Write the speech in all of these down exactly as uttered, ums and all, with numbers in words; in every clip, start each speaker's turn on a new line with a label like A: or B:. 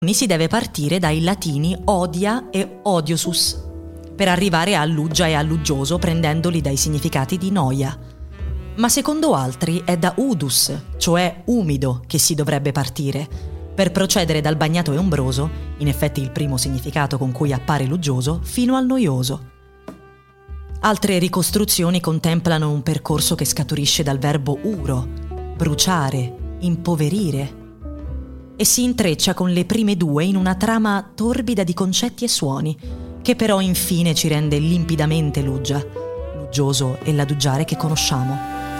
A: Si deve partire dai latini odia e odiosus, per arrivare a luggia e a luggioso prendendoli dai significati di noia. Ma secondo altri è da udus, cioè umido, che si dovrebbe partire, per procedere dal bagnato e ombroso, in effetti il primo significato con cui appare luggioso, fino al noioso. Altre ricostruzioni contemplano un percorso che scaturisce dal verbo uro, bruciare, impoverire, e si intreccia con le prime due in una trama torbida di concetti e suoni, che però infine ci rende limpidamente luggia, luggioso e l'aduggiare che conosciamo.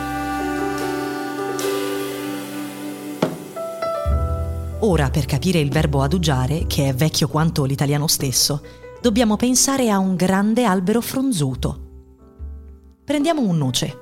A: Ora, per capire il verbo aduggiare, che è vecchio quanto l'italiano stesso, dobbiamo pensare a un grande albero fronzuto. Prendiamo un noce.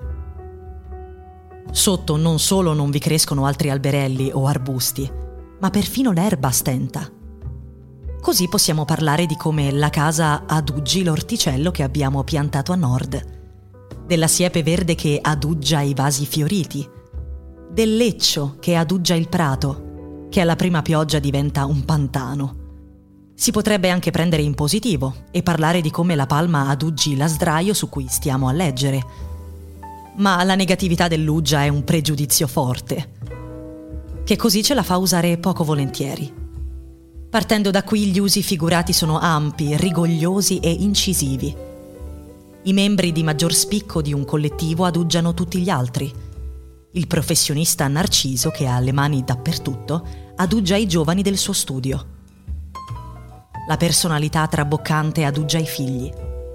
A: Sotto non solo non vi crescono altri alberelli o arbusti, ma perfino l'erba stenta. Così possiamo parlare di come la casa aduggi l'orticello che abbiamo piantato a nord, della siepe verde che aduggia i vasi fioriti, del leccio che aduggia il prato, che alla prima pioggia diventa un pantano. Si potrebbe anche prendere in positivo e parlare di come la palma aduggi la sdraio su cui stiamo a leggere. Ma la negatività dell'uggia è un pregiudizio forte, che così ce la fa usare poco volentieri. Partendo da qui, gli usi figurati sono ampi, rigogliosi e incisivi. I membri di maggior spicco di un collettivo aduggiano tutti gli altri. Il professionista Narciso, che ha le mani dappertutto, aduggia i giovani del suo studio. La personalità traboccante aduggia i figli.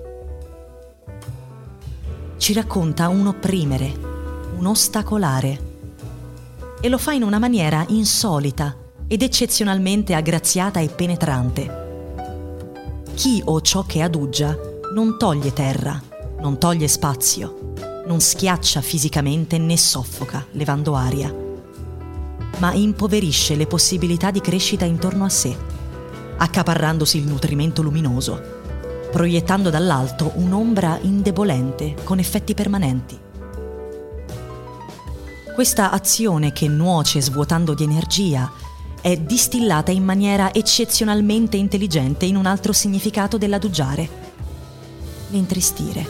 A: Ci racconta un opprimere, un ostacolare, e lo fa in una maniera insolita ed eccezionalmente aggraziata e penetrante. Chi o ciò che aduggia non toglie terra, non toglie spazio, non schiaccia fisicamente né soffoca, levando aria, ma impoverisce le possibilità di crescita intorno a sé, accaparrandosi il nutrimento luminoso, proiettando dall'alto un'ombra indebolente con effetti permanenti. Questa azione che nuoce svuotando di energia è distillata in maniera eccezionalmente intelligente in un altro significato dell'aduggiare: l'intristire.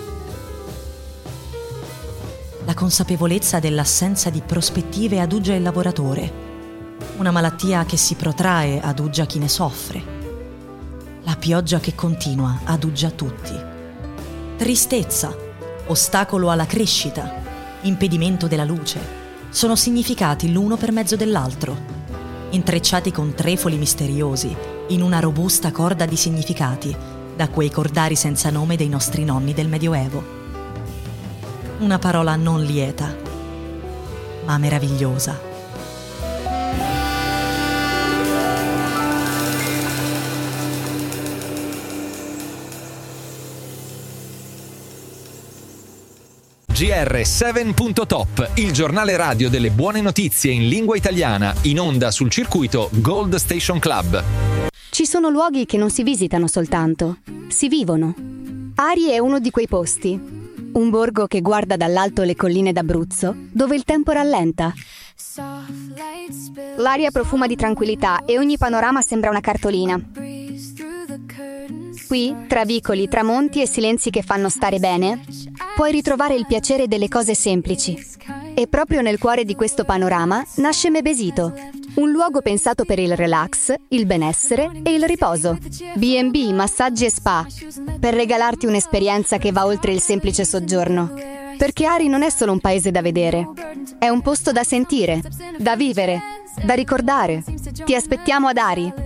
A: La consapevolezza dell'assenza di prospettive aduggia il lavoratore. Una malattia che si protrae aduggia chi ne soffre. La pioggia che continua aduggia tutti. Tristezza, ostacolo alla crescita, impedimento della luce, sono significati l'uno per mezzo dell'altro, intrecciati con trefoli misteriosi in una robusta corda di significati, da quei cordari senza nome dei nostri nonni del Medioevo. Una parola non lieta, ma meravigliosa.
B: G R sette punto top, il giornale radio delle buone notizie in lingua italiana, in onda sul circuito Gold Station Club.
C: Ci sono luoghi che non si visitano soltanto, si vivono. Ari è uno di quei posti. Un borgo che guarda dall'alto le colline d'Abruzzo, dove il tempo rallenta. L'aria profuma di tranquillità e ogni panorama sembra una cartolina. Qui, tra vicoli, tramonti e silenzi che fanno stare bene, puoi ritrovare il piacere delle cose semplici. E proprio nel cuore di questo panorama nasce Mebesito, un luogo pensato per il relax, il benessere e il riposo. B and B, massaggi e spa, per regalarti un'esperienza che va oltre il semplice soggiorno. Perché Ari non è solo un paese da vedere, è un posto da sentire, da vivere, da ricordare. Ti aspettiamo ad Ari.